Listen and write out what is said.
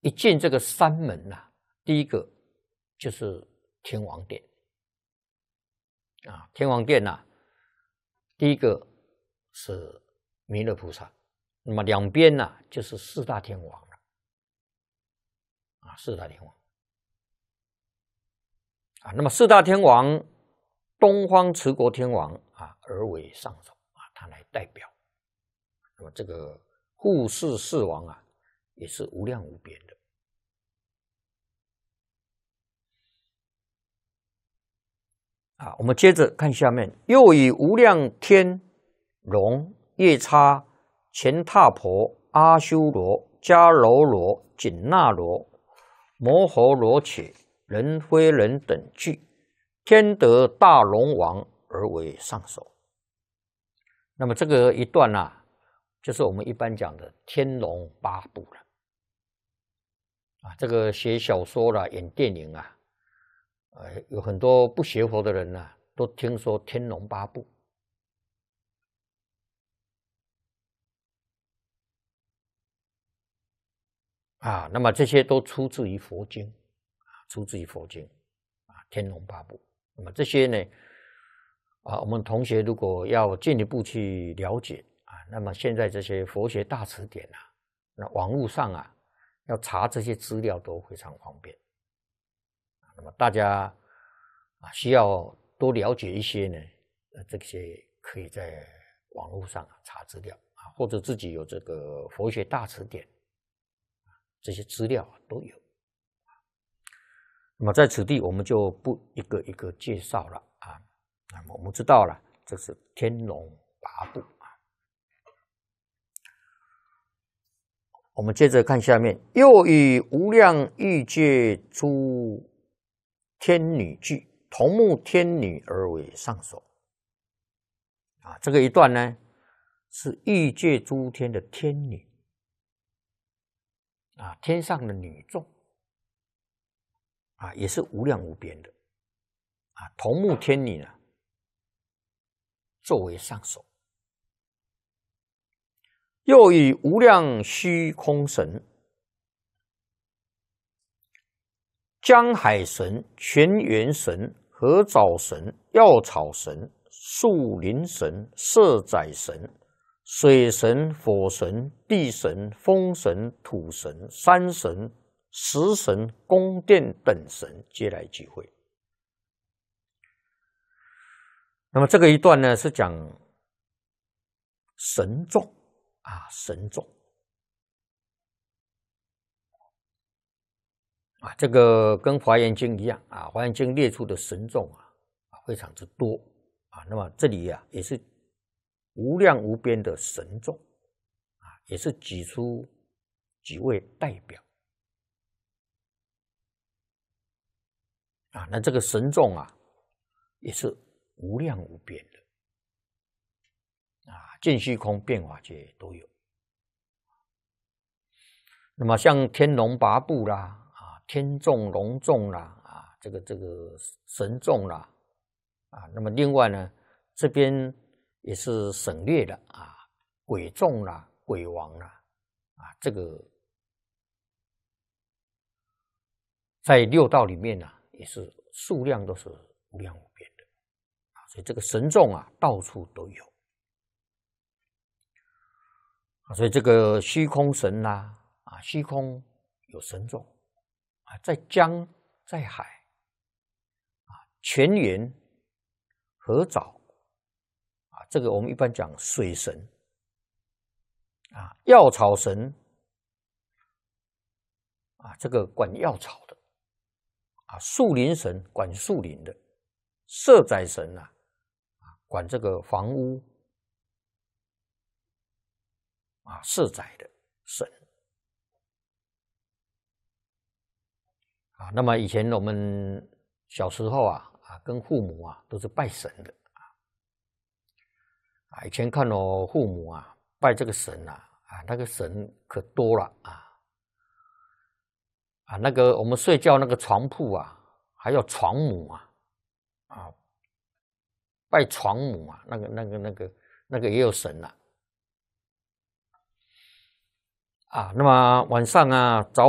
一进这个山门呐，第一个就是天王殿啊，天王殿呐，第一个是弥勒菩萨，那么两边呐就是四大天王了啊，四大天王啊，那么四大天王，东方持国天王啊，而为上首啊，他来代表。那么这个护世四王啊，也是无量无边的。啊，我们接着看下面，又以无量天龙、夜叉、乾闼婆、阿修罗、迦楼罗、紧那罗、摩诃罗伽、人非人等具，天德大龙王而为上首。那么这个一段啊，就是我们一般讲的天龙八部了。啊，这个写小说啦、演电影啊，有很多不学佛的人啊，都听说天龙八部。啊，那么这些都出自于佛经，出自于佛经啊，天龙八部。那么这些呢，我们同学如果要进一步去了解啊，那么现在这些佛学大词典啊，那网络上啊，要查这些资料都非常方便。那么大家需要多了解一些呢，这些可以在网络上查资料啊，或者自己有这个佛学大词典。这些资料都有，那么在此地我们就不一个一个介绍了啊。那么我们知道了，这是天龙八部啊。我们接着看下面，又以无量欲界诸天女具，同目天女而为上首啊。这个一段呢，是欲界诸天的天女。啊，天上的女众啊，也是无量无边的啊，同目天女呢，作为上首。又以无量虚空神、江海神、泉源神、合藻神、药草神、树林神、色宰神、水神、火神、地神、风神、土神、山神、石神、宫殿等神皆来聚会。那么这个一段呢，是讲神众啊，神众啊，这个跟《华严经》一样啊，《华严经》列出的神众啊，非常之多啊。那么这里啊，也是无量无边的神众啊，也是举出几位代表啊。那这个神众啊，也是无量无边的啊，尽虚空变法界都有。那么像天龙八部啦，啊，天众、龙众啦，啊，这个神众啦，啊，那么另外呢，这边也是省略了啊，鬼众啦、鬼王啦，啊，这个在六道里面呢，也是数量都是无量无边的啊，所以这个神众啊，到处都有啊，所以这个虚空神啦，啊，虚空有神众啊，在江在海啊，泉源、河沼。这个我们一般讲水神啊，药草神啊，这个管药草的啊，树林神管树林的，色宰神啊，管这个房屋啊，色宰的神啊。那么以前我们小时候啊，跟父母啊都是拜神的。以前看我父母啊拜这个神啊，那个神可多了那个我们睡觉那个床铺啊，还有床母拜床母啊，那个也有神那么晚上啊早